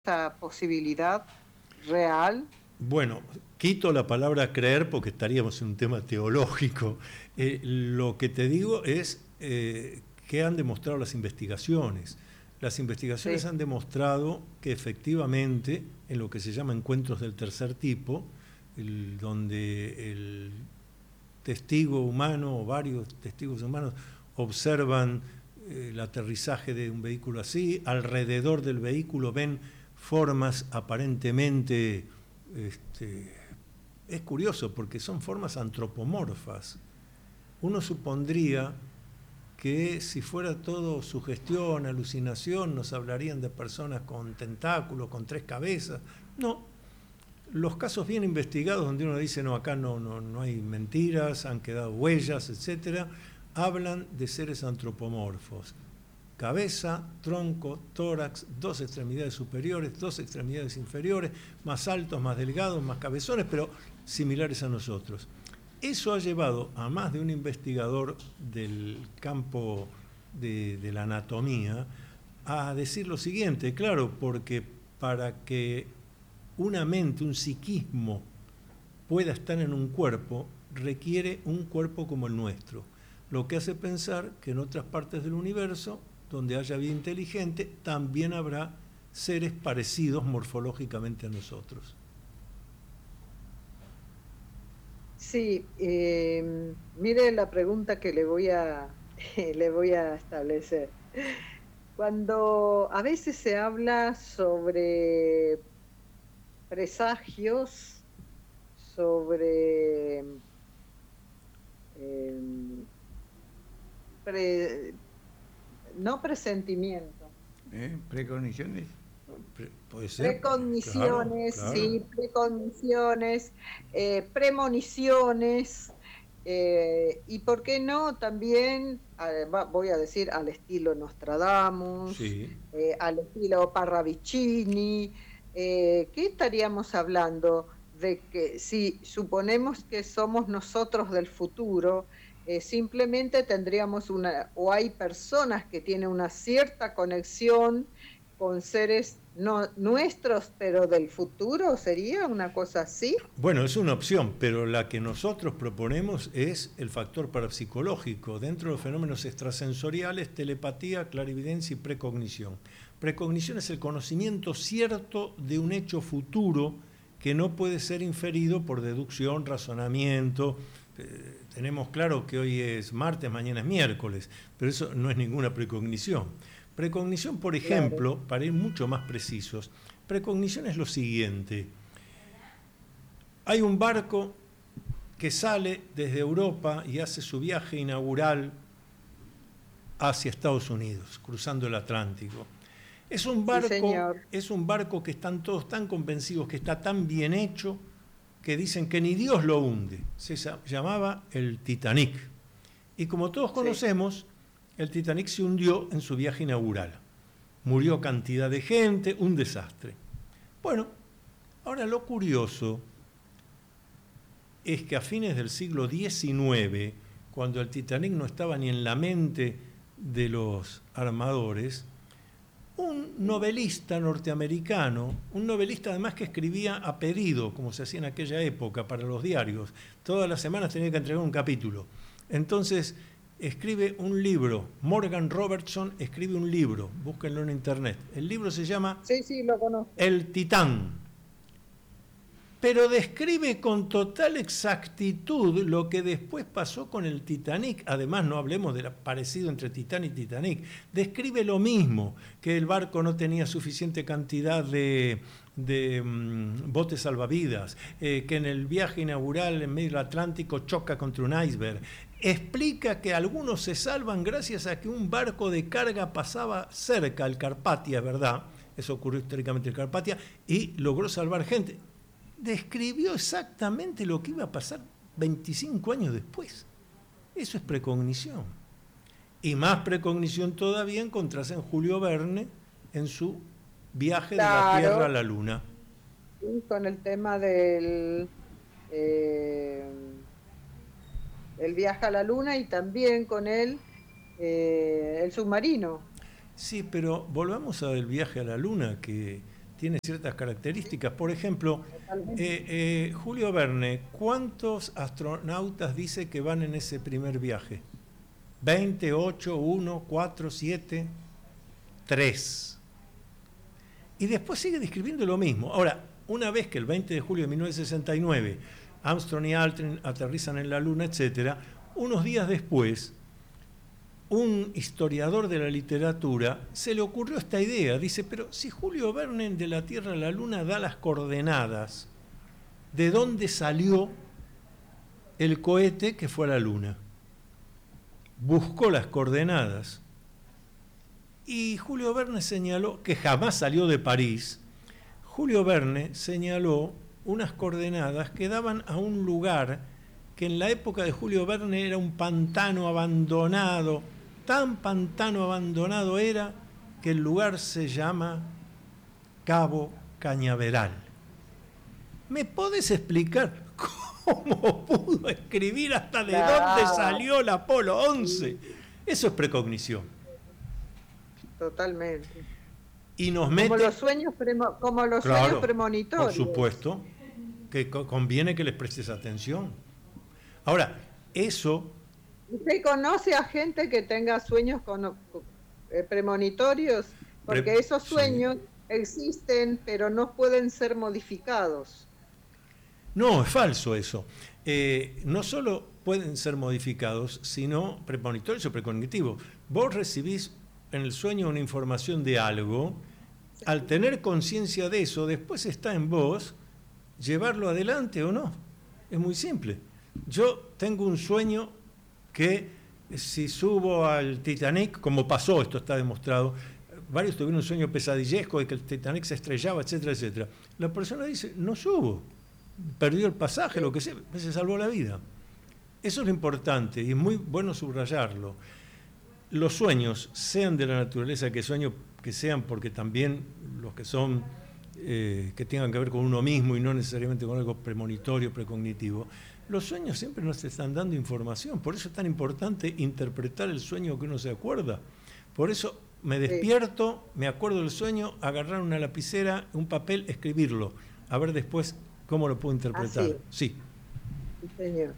esta posibilidad real? Bueno, quito la palabra creer porque estaríamos en un tema teológico. Lo que te digo es que han demostrado las investigaciones. Las investigaciones Sí, han demostrado que efectivamente, en lo que se llama encuentros del tercer tipo, donde el testigo humano o varios testigos humanos observan el aterrizaje de un vehículo así, alrededor del vehículo ven formas aparentemente, es curioso porque son formas antropomorfas. Uno supondría que si fuera todo sugestión, alucinación, nos hablarían de personas con tentáculos, con tres cabezas. No, los casos bien investigados donde uno dice no, acá no hay mentiras, han quedado huellas, etcétera, hablan de seres antropomorfos. Cabeza, tronco, tórax, dos extremidades superiores, dos extremidades inferiores, más altos, más delgados, más cabezones, pero similares a nosotros. Eso ha llevado a más de un investigador del campo de la anatomía a decir lo siguiente, claro, porque para que una mente, un psiquismo pueda estar en un cuerpo, requiere un cuerpo como el nuestro, lo que hace pensar que en otras partes del universo, donde haya vida inteligente, también habrá seres parecidos morfológicamente a nosotros. sí. Mire la pregunta que le voy a, le voy a establecer. Cuando a veces se habla sobre presagios, sobre em, pre- no presentimiento, Precogniciones. Puede ser, claro, precogniciones, claro. sí, precogniciones, premoniciones, y por qué no también, voy a decir, al estilo Nostradamus, Sí. al estilo Parravicini. ¿Qué estaríamos hablando? De que si suponemos que somos nosotros del futuro, simplemente tendríamos o hay personas que tienen una cierta conexión con seres no nuestros, pero del futuro, ¿sería una cosa así? Bueno, es una opción, pero la que nosotros proponemos es el factor parapsicológico. Dentro de los fenómenos extrasensoriales, telepatía, clarividencia y precognición. Precognición es el conocimiento cierto de un hecho futuro que no puede ser inferido por deducción, razonamiento. Tenemos claro que hoy es martes, mañana es miércoles, pero eso no es ninguna precognición. Precognición, por Claro, ejemplo, para ir mucho más precisos, precognición es lo siguiente. Hay un barco que sale desde Europa y hace su viaje inaugural hacia Estados Unidos, cruzando el Atlántico. sí, señor. Es un barco que están todos tan convencidos que está tan bien hecho que dicen que ni Dios lo hunde. Se llamaba el Titanic. Y como todos Sí, conocemos, el Titanic se hundió en su viaje inaugural. Murió cantidad de gente, un desastre. Bueno, ahora lo curioso es que a fines del siglo XIX, cuando el Titanic no estaba ni en la mente de los armadores, un novelista norteamericano, un novelista además que escribía a pedido, como se hacía en aquella época para los diarios, todas las semanas tenía que entregar un capítulo. Entonces escribe un libro, Morgan Robertson escribe un libro, búsquenlo en internet. El libro se llama sí, sí, lo conozco. El Titán, pero describe con total exactitud lo que después pasó con el Titanic. Además, no hablemos del parecido entre Titán y Titanic. Describe lo mismo, que el barco no tenía suficiente cantidad de botes salvavidas, que en el viaje inaugural en medio del Atlántico choca contra un iceberg. Explica que algunos se salvan gracias a que un barco de carga pasaba cerca al Carpathia, ¿verdad? Eso ocurrió históricamente en Carpathia, y logró salvar gente. Describió exactamente lo que iba a pasar 25 años después. Eso es precognición. Y más precognición todavía encontrás en Julio Verne en su viaje de la Tierra a Claro, la Luna. y con el tema del eh, el viaje a la luna y también con el submarino. Sí, pero volvamos al viaje a la Luna, que tiene ciertas características. Por ejemplo, Julio Verne, ¿cuántos astronautas dice que van en ese primer viaje? 20, 8, 1, 4, 7, 3. Y después sigue describiendo lo mismo. Ahora, una vez que el 20 de julio de 1969 Armstrong y Aldrin aterrizan en la Luna, etc., unos días después, un historiador de la literatura se le ocurrió esta idea. Dice, pero si Julio Verne de la Tierra a la Luna da las coordenadas, ¿de dónde salió el cohete que fue a la Luna? Buscó las coordenadas y Julio Verne señaló, que jamás salió de París, Julio Verne señaló unas coordenadas que daban a un lugar que en la época de Julio Verne era un pantano abandonado. Tan pantano abandonado era que el lugar se llama Cabo Cañaveral. ¿Me podés explicar cómo pudo escribir hasta de dónde salió el Apolo 11? Eso es precognición. Totalmente. Y nos mete... Como los sueños premonitorios. Por supuesto, que conviene que les prestes atención. Ahora, eso... ¿Usted conoce a gente que tenga sueños premonitorios? Porque esos sueños existen, pero no pueden ser modificados. No, es falso eso. No solo pueden ser modificados, sino premonitorios o precognitivos. Vos recibís en el sueño una información de algo, al tener conciencia de eso, después está en vos llevarlo adelante o no. Es muy simple. Yo tengo un sueño que si subo al Titanic, como pasó, esto está demostrado, varios tuvieron un sueño pesadillesco de que el Titanic se estrellaba, etcétera, etcétera. La persona dice, no subo, perdió el pasaje, lo que sea, se salvó la vida. Eso es lo importante y es muy bueno subrayarlo. Los sueños, sean de la naturaleza que sean, porque también los que son que tengan que ver con uno mismo y no necesariamente con algo premonitorio, precognitivo, los sueños siempre nos están dando información. Por eso es tan importante interpretar el sueño que uno se acuerda. Por eso me despierto, me acuerdo del sueño, agarrar una lapicera, un papel, escribirlo, a ver después cómo lo puedo interpretar. Así. Sí. Sí, señor.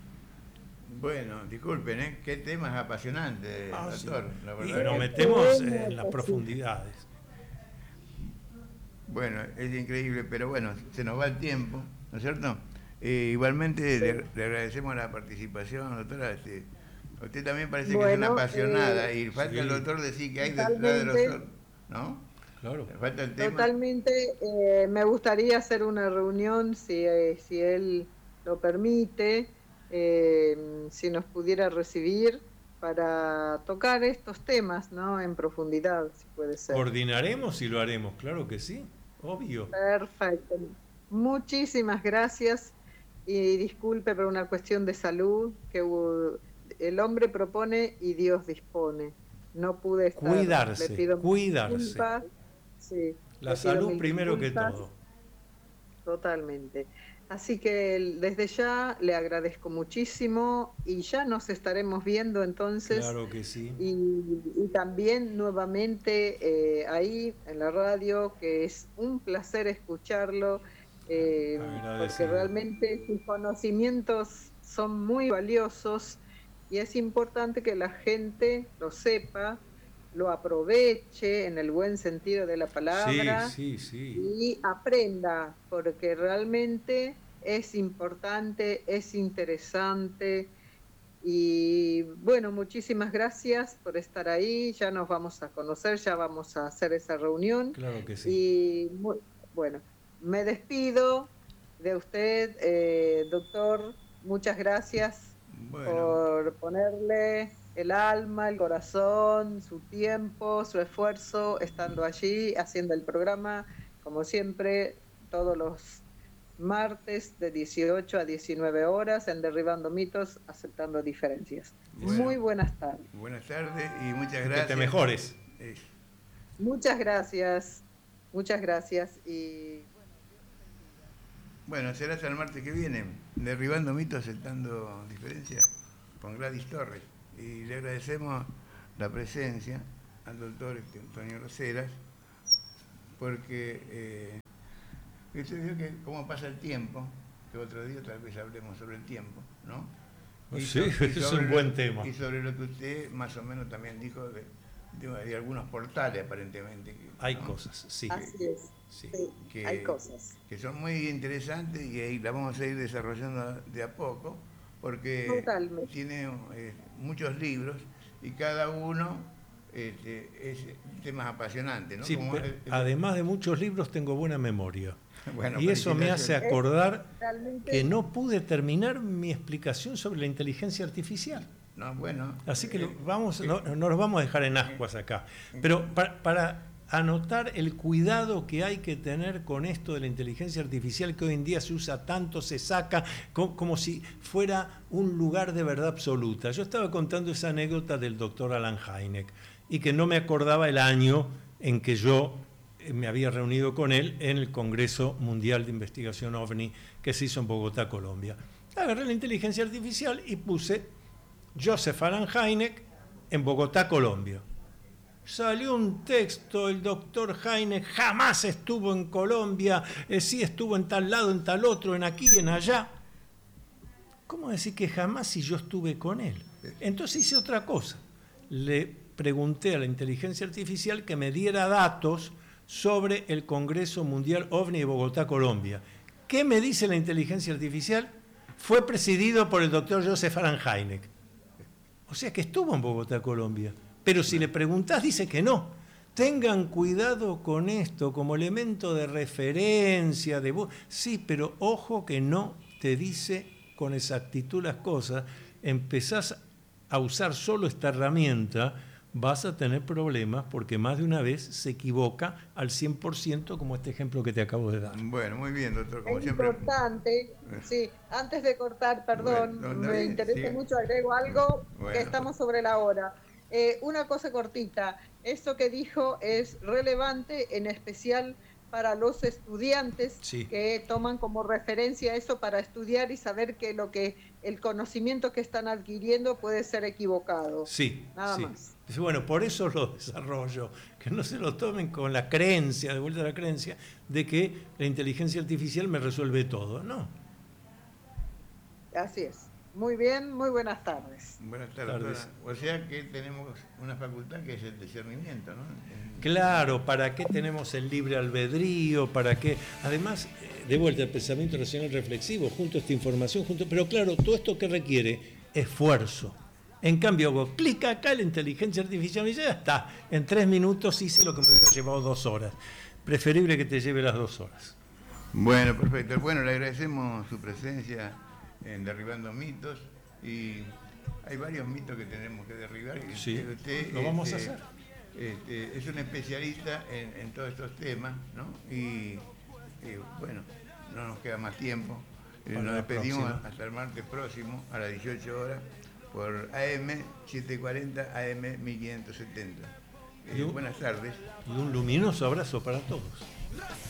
Bueno, disculpen, qué temas apasionantes, doctor. Sí. La verdad Y nos que... metemos en las profundidades. Bueno, es increíble, pero bueno, se nos va el tiempo, ¿no es cierto? Igualmente le agradecemos la participación, doctora. Usted también parece que es una apasionada y falta el doctor decir que hay detrás de los otros, ¿no? Claro. Falta el tema. Totalmente. Me gustaría hacer una reunión, si él lo permite, si nos pudiera recibir para tocar estos temas, ¿no? En profundidad, si puede ser. Coordinaremos y lo haremos, claro que sí, obvio. Perfecto. Muchísimas gracias y disculpe por una cuestión de salud que el hombre propone y Dios dispone. No pude estar. Cuidarse, le pido cuidarse. Disculpas. Sí, la salud primero que todo. Totalmente. Así que desde ya le agradezco muchísimo y ya nos estaremos viendo entonces. Claro que sí. Y también nuevamente ahí en la radio, que es un placer escucharlo, porque realmente sus conocimientos son muy valiosos y es importante que la gente lo sepa, lo aproveche en el buen sentido de la palabra y aprenda, porque realmente es importante, es interesante. Y bueno, muchísimas gracias por estar ahí, ya nos vamos a conocer, ya vamos a hacer esa reunión. Claro que sí. Y bueno, me despido de usted, doctor, muchas gracias por ponerle el alma, el corazón, su tiempo, su esfuerzo, estando allí, haciendo el programa, como siempre, todos los martes de 18 a 19 horas en Derribando Mitos, Aceptando Diferencias. Bueno, muy buenas tardes. Buenas tardes y muchas gracias. Que te mejores. Muchas gracias. Muchas gracias. Y bueno, será hasta el martes que viene, Derribando Mitos, Aceptando Diferencias, con Gladys Torres. Y le agradecemos la presencia al doctor Antonio Roseras porque usted vio que cómo pasa el tiempo, que otro día tal vez hablemos sobre el tiempo, ¿no? Sí, es un buen tema. Y sobre lo que usted más o menos también dijo de algunos portales aparentemente. Hay ¿no? cosas, sí. Así es. Sí. Sí, hay cosas. Que son muy interesantes y ahí las vamos a ir desarrollando de a poco, porque Totalmente. tiene muchos libros y cada uno es temas apasionantes, ¿no? Sí, además de muchos libros tengo buena memoria. Bueno, y eso me hace acordar realmente... que no pude terminar mi explicación sobre la inteligencia artificial. No, bueno. Así que no nos vamos a dejar en ascuas acá. Pero para anotar el cuidado que hay que tener con esto de la inteligencia artificial, que hoy en día se usa tanto, se saca como si fuera un lugar de verdad absoluta. Yo estaba contando esa anécdota del doctor Alan Hynek y que no me acordaba el año en que yo me había reunido con él en el Congreso Mundial de Investigación OVNI que se hizo en Bogotá, Colombia. Agarré la inteligencia artificial y puse Joseph Alan Hynek en Bogotá, Colombia. Salió un texto, el doctor Hynek jamás estuvo en Colombia, sí estuvo en tal lado, en tal otro, en aquí, en allá. ¿Cómo decir que jamás si yo estuve con él? Entonces hice otra cosa. Le pregunté a la inteligencia artificial que me diera datos sobre el Congreso Mundial OVNI de Bogotá, Colombia. ¿Qué me dice la inteligencia artificial? Fue presidido por el doctor Joseph Alan Hynek. O sea que estuvo en Bogotá, Colombia. Pero si le preguntás, dice que no. Tengan cuidado con esto como elemento de referencia. Sí, pero ojo que no te dice con exactitud las cosas. Empezás a usar solo esta herramienta, vas a tener problemas porque más de una vez se equivoca al 100%, como este ejemplo que te acabo de dar. Bueno, muy bien, doctor. Como es siempre importante, sí, antes de cortar, perdón, bueno, me interesa mucho, agrego algo, que estamos sobre la hora. Una cosa cortita, esto que dijo es relevante, en especial para los estudiantes que toman como referencia eso para estudiar y saber que el conocimiento que están adquiriendo puede ser equivocado. Sí, nada más. Bueno, por eso lo desarrollo, que no se lo tomen con la creencia, de vuelta a la creencia, de que la inteligencia artificial me resuelve todo. No. Así es. Muy bien, muy buenas tardes. Buenas tardes. O sea que tenemos una facultad que es el discernimiento, ¿no? Claro, ¿para qué tenemos el libre albedrío? ¿Para qué? Además, de vuelta al pensamiento racional reflexivo, junto a esta información, pero claro, todo esto que requiere esfuerzo. En cambio, hago clic acá, la inteligencia artificial y ya está. En 3 minutos hice lo que me hubiera llevado 2 horas. Preferible que te lleve las 2 horas. Bueno, perfecto. Bueno, le agradecemos su presencia en Derribando Mitos y hay varios mitos que tenemos que derribar. Sí, usted, lo vamos a hacer. Es un especialista en todos estos temas, ¿no? Y bueno, no nos queda más tiempo. Nos despedimos hasta el martes próximo a las 18 horas por AM 740, AM 1570. Buenas tardes. Y un luminoso abrazo para todos.